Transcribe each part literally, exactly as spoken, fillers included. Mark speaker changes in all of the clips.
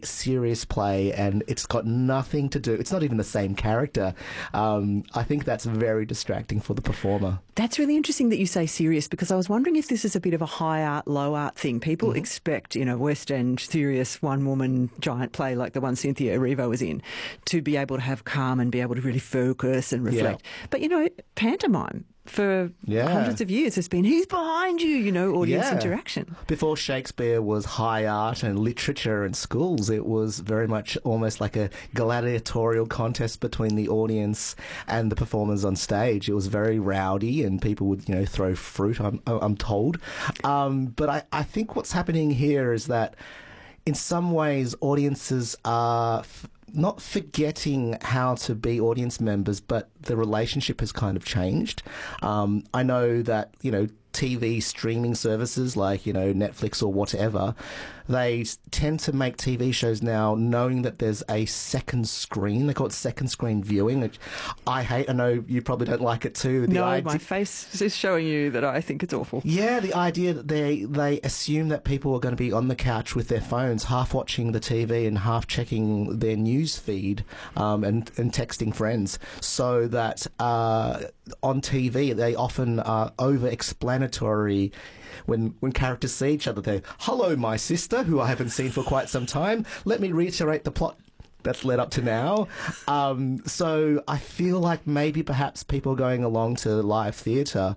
Speaker 1: serious play, and it's got nothing to do, it's not even the same character. Um, I think that's very distracting for the performer.
Speaker 2: That's really interesting that you say serious, because I was wondering if this is a bit of a high art, low art thing. People mm-hmm. expect, you know, West End serious one-woman giant play like the one Cynthia Erivo was in to be able to have calm and be able to really focus and reflect. Yeah. But, you know, pantomime for yeah. hundreds of years has been, he's behind you, you know, audience yeah. interaction.
Speaker 1: Before Shakespeare was high art and literature in schools, it was very much almost like a gladiatorial contest between the audience and the performers on stage. It was very rowdy and people would, you know, throw fruit, I'm, I'm told. Um, but I, I think what's happening here is that in some ways audiences are F- not forgetting how to be audience members, but the relationship has kind of changed. Um, I know that, you know, T V streaming services like, you know, Netflix or whatever, they tend to make T V shows now knowing that there's a second screen. They call it second screen viewing, which I hate. I know you probably don't like it too.
Speaker 2: The no, idea- my face is showing you that I think it's awful.
Speaker 1: Yeah, the idea that they, they assume that people are going to be on the couch with their phones, half watching the T V and half checking their news feed um, and, and texting friends, so that uh, on T V they often are over-explanatory. When when characters see each other, they hello, my sister, who I haven't seen for quite some time. Let me reiterate the plot that's led up to now. Um, so I feel like maybe perhaps people going along to live theatre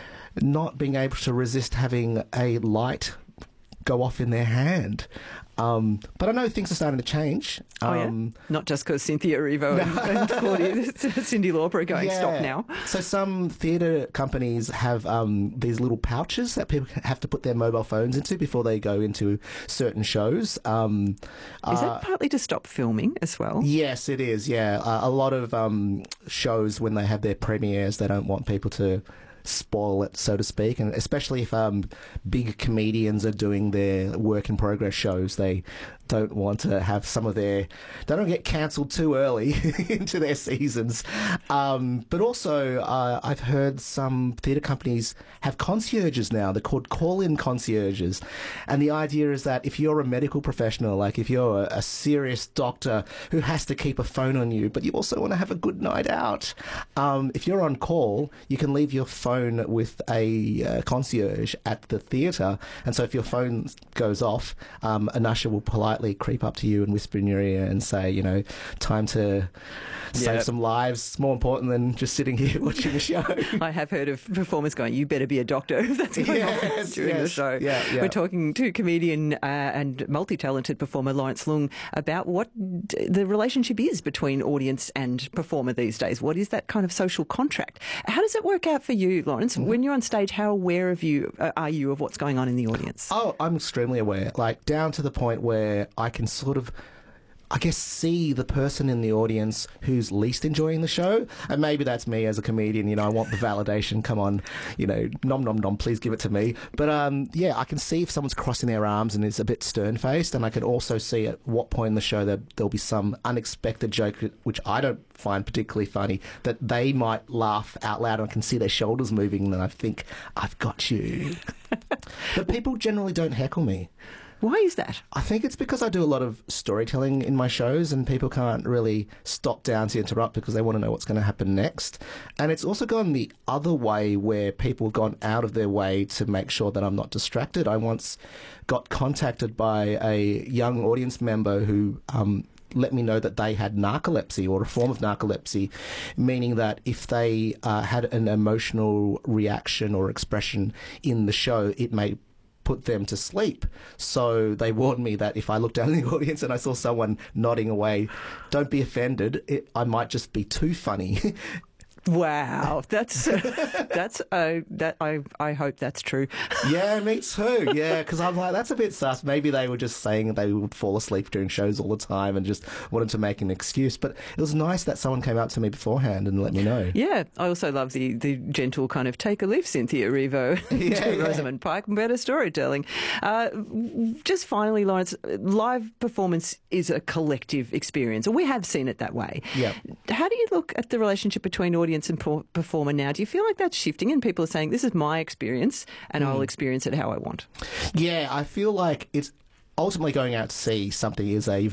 Speaker 1: not being able to resist having a light go off in their hand. Um, but I know things are starting to change.
Speaker 2: Oh,
Speaker 1: um,
Speaker 2: yeah? Not just because Cynthia Erivo and, and Claudia, Cyndi Lauper are going,
Speaker 1: yeah.
Speaker 2: stop now.
Speaker 1: So some theatre companies have um, these little pouches that people have to put their mobile phones into before they go into certain shows. Um,
Speaker 2: is
Speaker 1: uh,
Speaker 2: that partly to stop filming as well?
Speaker 1: Yes, it is, yeah. Uh, a lot of um, shows, when they have their premieres, they don't want people to spoil it, so to speak, and especially if um, big comedians are doing their work in progress shows, they don't want to have some of their, they don't get cancelled too early into their seasons. Um, but also, uh, I've heard some theatre companies have concierges now. They're called call-in concierges. And the idea is that if you're a medical professional, like if you're a, a serious doctor who has to keep a phone on you, but you also want to have a good night out, um, if you're on call, you can leave your phone with a uh, concierge at the theatre. And so if your phone goes off, um, an usher will politely creep up to you and whisper in your ear and say, you know, time to save
Speaker 2: yep.
Speaker 1: some lives. It's more important than just sitting here watching a show.
Speaker 2: I have heard of performers going, you better be a doctor if that's going
Speaker 1: yes,
Speaker 2: on during
Speaker 1: yes.
Speaker 2: the show.
Speaker 1: Yeah, yeah.
Speaker 2: We're talking to comedian uh, and multi-talented performer Lawrence Leung about what d- the relationship is between audience and performer these days. What is that kind of social contract? How does it work out for you, Lawrence? Mm-hmm. When you're on stage, how aware of you uh, are you of what's going on in the audience?
Speaker 1: Oh, I'm extremely aware, like down to the point where I can sort of, I guess, see the person in the audience who's least enjoying the show. And maybe that's me as a comedian, you know, I want the validation, come on, you know, nom nom nom, please give it to me. But um, yeah, I can see if someone's crossing their arms and is a bit stern-faced, and I can also see at what point in the show that there'll be some unexpected joke, which I don't find particularly funny, that they might laugh out loud, and I can see their shoulders moving, and I think, I've got you. But people generally don't heckle me.
Speaker 2: Why is that?
Speaker 1: I think it's because I do a lot of storytelling in my shows, and people can't really stop down to interrupt because they want to know what's going to happen next. And it's also gone the other way, where people have gone out of their way to make sure that I'm not distracted. I once got contacted by a young audience member who um, let me know that they had narcolepsy, or a form of narcolepsy, meaning that if they uh, had an emotional reaction or expression in the show, it may put them to sleep. So they warned me that if I looked down in the audience and I saw someone nodding away, don't be offended. It, I might just be too funny.
Speaker 2: Wow, that's uh, that's uh, that I I hope that's true.
Speaker 1: Yeah, me too. Yeah, because I'm like, that's a bit sus. Maybe they were just saying they would fall asleep during shows all the time and just wanted to make an excuse. But it was nice that someone came up to me beforehand and let me know.
Speaker 2: Yeah, I also love the the gentle kind of take a leaf, Cynthia Erivo,
Speaker 1: yeah,
Speaker 2: to
Speaker 1: yeah.
Speaker 2: Rosamund Pike, better storytelling. Uh, just finally, Lawrence, live performance is a collective experience, and we have seen it that way.
Speaker 1: Yeah.
Speaker 2: How do you look at the relationship between audience and performer now? Do you feel like that's shifting and people are saying, this is my experience and mm. I'll experience it how I want?
Speaker 1: Yeah, I feel like it's ultimately going out to see something is a